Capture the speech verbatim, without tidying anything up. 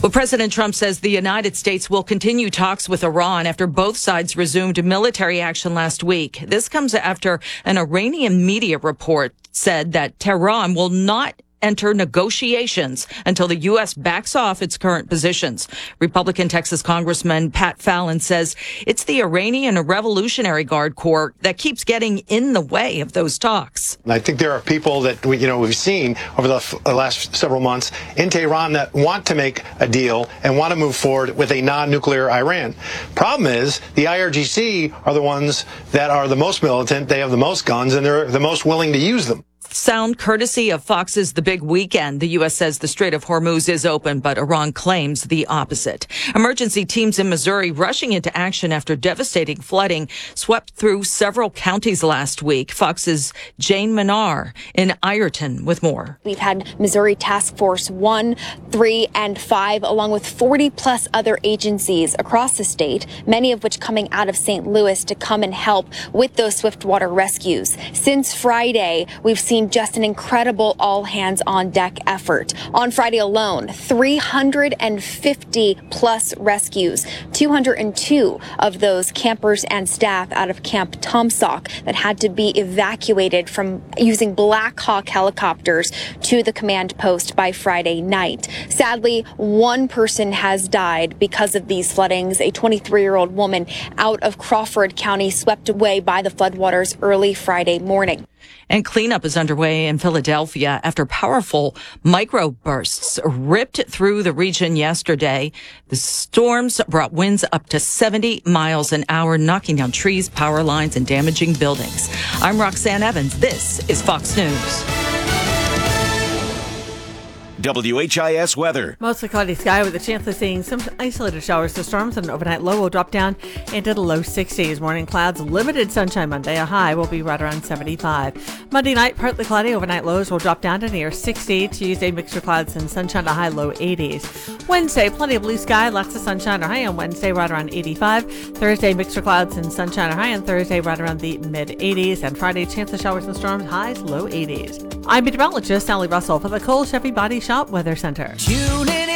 Well, President Trump says the United States will continue talks with Iran after both sides resumed military action last week. This comes after an Iranian media report said that Tehran will not enter negotiations until the U S backs off its current positions. Republican Texas Congressman Pat Fallon says it's the Iranian Revolutionary Guard Corps that keeps getting in the way of those talks. I think there are people that we, you know, we've seen over the f- last several months in Tehran that want to make a deal and want to move forward with a non-nuclear Iran. Problem is, the I R G C are the ones that are the most militant, they have the most guns, and they're the most willing to use them. Sound courtesy of Fox's The Big Weekend. The U S says the Strait of Hormuz is open, but Iran claims the opposite. Emergency teams in Missouri rushing into action after devastating flooding swept through several counties last week. Fox's Jane Manar in Ireton with more. We've had Missouri Task Force one, three, and five, along with forty plus other agencies across the state, many of which coming out of Saint Louis to come and help with those swiftwater rescues. Since Friday, we've seen just an incredible all-hands-on-deck effort. On Friday alone, three hundred fifty plus rescues, two hundred two of those campers and staff out of Camp Tomsock that had to be evacuated from using Black Hawk helicopters to the command post by Friday night. Sadly, one person has died because of these floodings, a twenty-three-year-old woman out of Crawford County swept away by the floodwaters early Friday morning. And cleanup is underway in Philadelphia after powerful microbursts ripped through the region yesterday. The storms brought winds up to seventy miles an hour, knocking down trees, power lines, and damaging buildings. I'm Roxanne Evans. This is Fox News. W H I S weather. Mostly cloudy sky with a chance of seeing some isolated showers to storms, and an overnight low will drop down into the low sixties. Morning clouds, limited sunshine Monday. A high will be right around seventy-five. Monday night, partly cloudy. Overnight lows will drop down to near sixty. Tuesday, mixture clouds and sunshine, a high low eighties. Wednesday, plenty of blue sky, lots of sunshine, a high on Wednesday right around eighty-five. Thursday, mixture clouds and sunshine, a high on Thursday right around the mid eighties. And Friday, chance of showers and storms, highs low eighties. I'm meteorologist Sally Russell for the Cole Chevy Body Shop Weather Center. Tune in.